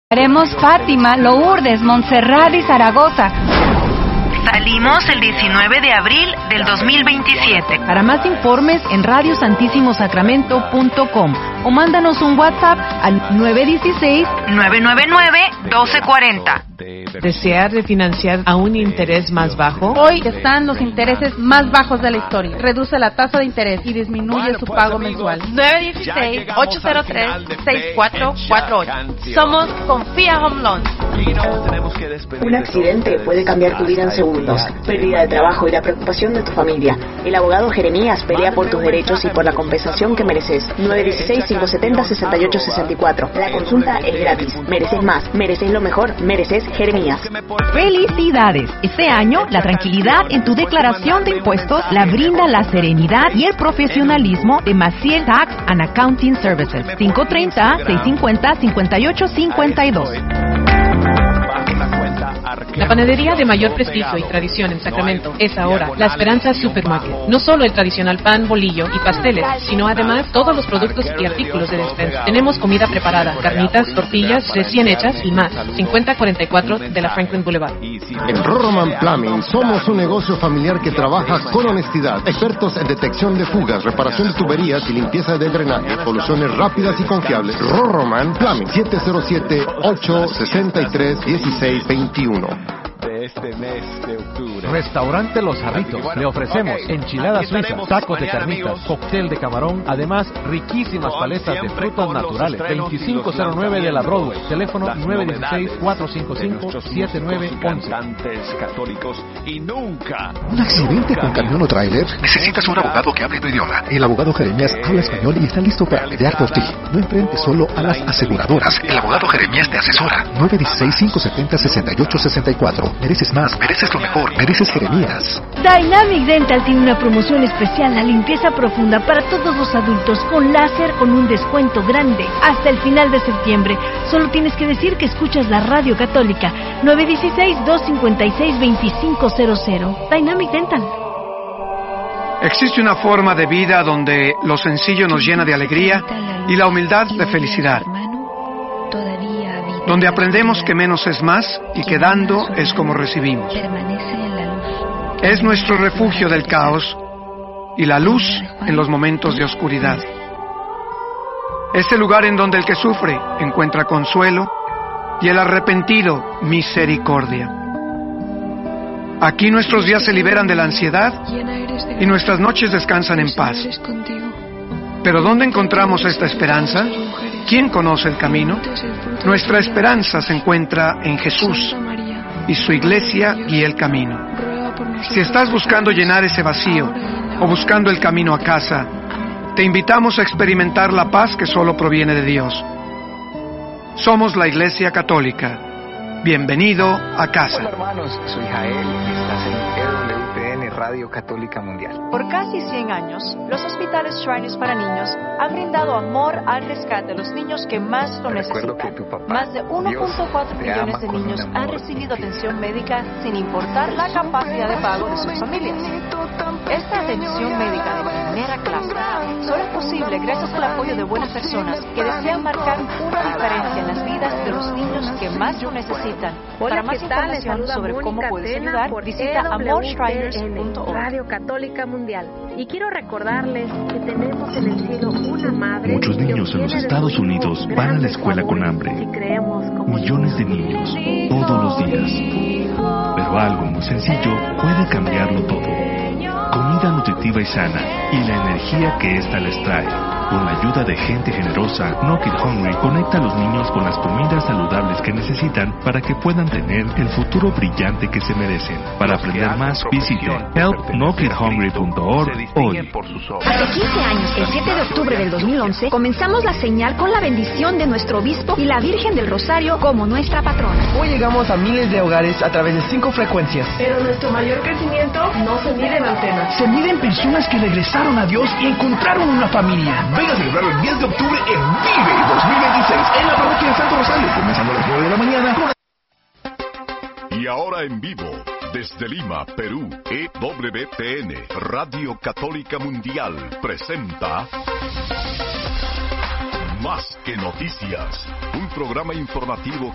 Haremos Fátima, Lourdes, Montserrat y Zaragoza. Salimos el 19 de abril del 2027. Para más informes en radiosantissimosacramento.com o mándanos un WhatsApp al 916-999-1240. ¿Desear refinanciar a un interés más bajo? Hoy están los intereses más bajos de la historia. Reduce la tasa de interés y disminuye su pago mensual. 916-803-6448. Somos Confía Home Loans. Un accidente puede cambiar tu vida en segundos. Pérdida de trabajo y la preocupación de tu familia. El abogado Jeremías pelea por tus derechos y por la compensación que mereces. 916-570-6864. La consulta es gratis. Mereces más. Mereces lo mejor. Mereces Jeremías. ¡Felicidades! Este año, la tranquilidad en tu declaración de impuestos la brinda la serenidad y el profesionalismo de Maciel Tax and Accounting Services. 530-650-5852. La panadería de mayor prestigio y tradición en Sacramento es ahora La Esperanza Supermarket. No solo el tradicional pan, bolillo y pasteles, sino además todos los productos y artículos de despensa. Tenemos comida preparada, carnitas, tortillas recién hechas y más. 5044 de la Franklin Boulevard. En Roroman Plumbing somos un negocio familiar que trabaja con honestidad. Expertos en detección de fugas, reparación de tuberías y limpieza de drenaje. Soluciones rápidas y confiables. Roroman Plumbing. 707-863-1621. De este mes de octubre. Restaurante Los Jarritos. Le ofrecemos enchiladas suizas, tacos de carnitas, cóctel de camarón, además riquísimas paletas de frutas naturales. 2509 de la Broadway. Teléfono 916-455-7911. Católicos y nunca. ¿Un accidente con camión o tráiler? Necesitas un abogado que hable tu idioma. El abogado Jeremías habla español y está listo para pelear por ti. No enfrentes solo a las aseguradoras. El abogado Jeremías te asesora. 916-570-6864. Mereces más, mereces lo mejor, mereces Jeremías. Dynamic Dental tiene una promoción especial, la limpieza profunda para todos los adultos con láser con un descuento grande hasta el final de septiembre. Solo tienes que decir que escuchas la Radio Católica. 916-256-2500. Dynamic Dental. Existe una forma de vida donde lo sencillo nos llena de alegría y la humildad de felicidad. Donde aprendemos que menos es más y que dando es como recibimos. Es nuestro refugio del caos y la luz en los momentos de oscuridad. Es el lugar en donde el que sufre encuentra consuelo y el arrepentido misericordia. Aquí nuestros días se liberan de la ansiedad y nuestras noches descansan en paz. ¿Pero dónde encontramos esta esperanza? ¿Quién conoce el camino? Nuestra esperanza se encuentra en Jesús y su iglesia guía el camino. Si estás buscando llenar ese vacío o buscando el camino a casa, te invitamos a experimentar la paz que solo proviene de Dios. Somos la Iglesia Católica. Bienvenido a casa. Hola hermanos, soy Jael y estás en EWTN Radio Católica Mundial. Por casi 100 años, los hospitales Shriners para niños han brindado amor al rescate de los niños que más lo necesitan. Más de 1.4 millones de niños han recibido atención médica sin importar la capacidad de pago de sus familias. Esta atención médica de primera clase solo es posible gracias al apoyo de buenas personas que desean marcar una diferencia en las vidas de los niños que más lo necesitan. Para más información sobre cómo puedes ayudar, visita amorshriners.org. Radio Católica Mundial. Y quiero recordarles que tenemos en el cielo una madre. Muchos niños en los Estados Unidos van a la escuela con hambre. Millones de niños, todos los días. Pero algo muy sencillo puede cambiarlo todo. Comida nutritiva y sana y la energía que ésta les trae. Con la ayuda de gente generosa, Knock It Hungry conecta a los niños con las comidas saludables que necesitan para que puedan tener el futuro brillante que se merecen. Para aprender más, visite helpknockithungry.org hoy. Hace 15 años, el 7 de octubre del 2011, comenzamos la señal con la bendición de nuestro obispo y la Virgen del Rosario como nuestra patrona. Hoy llegamos a miles de hogares a través de 5 frecuencias. Pero nuestro mayor crecimiento no se mide en antenas. Se mide en personas que regresaron a Dios y encontraron una familia. Ven a celebrar el 10 de octubre en Vive 2026 en la parroquia de Santo Rosario, comenzando a las 9 de la mañana. Y ahora en vivo, desde Lima, Perú, EWTN, Radio Católica Mundial, presenta Más que Noticias, un programa informativo